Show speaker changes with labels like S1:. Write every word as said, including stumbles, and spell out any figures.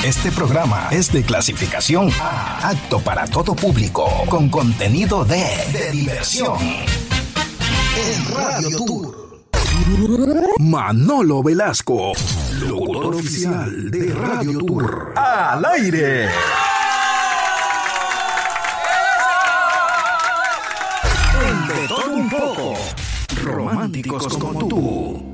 S1: Este programa es de clasificación A, apto para todo público, con contenido de, de diversión. El Radio Tour. Manolo Velasco, locutor oficial de Radio Tour. ¡Al aire! De todo un poco, románticos como tú.